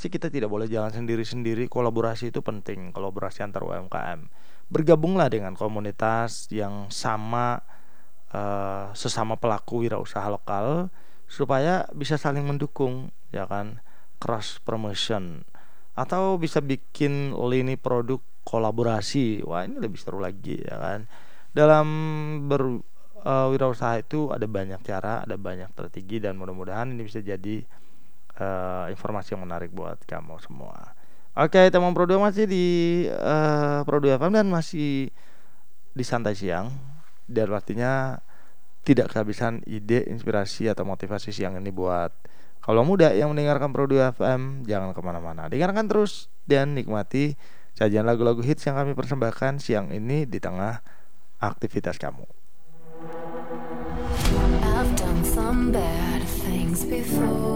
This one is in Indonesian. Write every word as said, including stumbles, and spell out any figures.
pasti kita tidak boleh jalan sendiri-sendiri. Kolaborasi itu penting, kolaborasi antar U M K M. Bergabunglah dengan komunitas yang sama, uh, sesama pelaku wirausaha lokal, supaya bisa saling mendukung, ya kan, cross promotion, atau bisa bikin lini produk kolaborasi. Wah, ini lebih seru lagi, ya kan. Dalam ber uh, wirausaha itu ada banyak cara, ada banyak strategi, dan mudah-mudahan ini bisa jadi uh, informasi yang menarik buat kamu semua. Oke, teman Pro dua masih di uh, Pro dua F M dan masih di Santai Siang, dan pastinya tidak kehabisan ide, inspirasi, atau motivasi siang ini buat kalau muda yang mendengarkan Pro dua F M. Jangan kemana-mana, dengarkan terus dan nikmati sajian lagu-lagu hits yang kami persembahkan siang ini di tengah aktivitas kamu. I've done some bad things before.